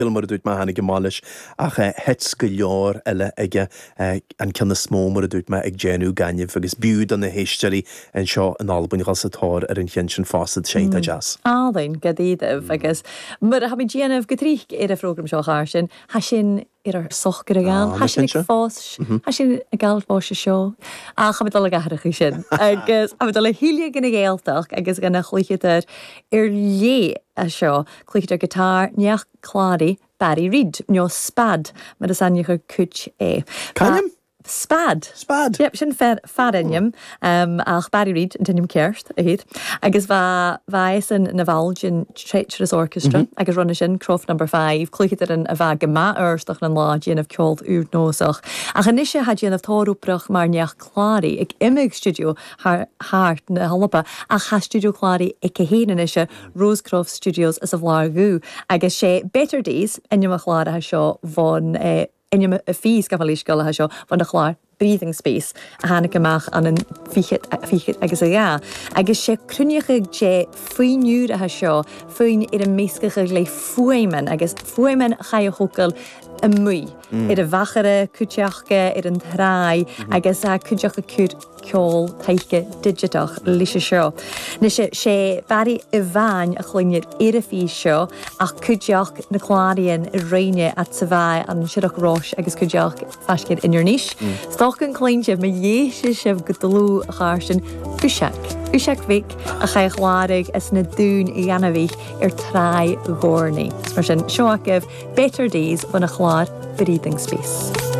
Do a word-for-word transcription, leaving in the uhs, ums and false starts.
mar dúirt me hanig máis ach het go leor eile ige an cinna smó mar dúirt me ag déanú gaineh agus búd an na héisteí an seo an Albbain gas atáir ar an chin sin fásad sé a jazz. Ádain gadíadh agus mar a ha déanamh go trí ar a frógram seo cháir sin ha sin ar sochgur a gan, ha sin ag fás, ha sin a galfáise seo a cha dal a gahracha sin agus a dal a hília gan na ggéalteach agus gan na chluichetar ar lé a seo chluichetar gitár neach chládaí Barry Reid, neo spad, mar a sanne chu cúit é. Caim? Spad. Spad? Yep, sin fadinnim, um, ach Barry Reid yn tynnim ceart, a hyd. Agus va is yn na Valgin Treacherous Orchestra, mm -hmm. agus runna sin, croft number five, clwychyd ar yn a va gyma urstach na'n la, dyn of ciold yw'r nosach. Ach yn eisiau had dyn of torwbrach mar neach clari, ag imig studio hart na halapa, ach ha studio clari ag cahén yn eisiau Rosecroft Studios as a vlargu, agus sé Better Days, ennym a chlara ha sio von eh, Ennum a fís gafalíscoil ha seo van de chláir breathing space a hánig amach an an fichit fichit agus a ga. Agus sé cruniacha sé faoinúr a ha seo faoin ar a méiscacha le fuaimen agus fuaimen cha a hócail a mui. Ir a vachare cúteachcha ar an thrai agus a cúteachcha cúd ceol taiche digitach lise seo. Na sé sé bari i bhain a chluinir ar a fís seo ach cúteach na chládaíon i réine a tavai an siadach rós agus cúteach fascid inar níis. Stoch an cleinteh me dhéise sibh go dlú a cháir sin úseach. Úseach vic a cha chládaigh is na dún i ghanahích ar trai górnaí. Mar sin seoachah Better Days van a chlád breathing space.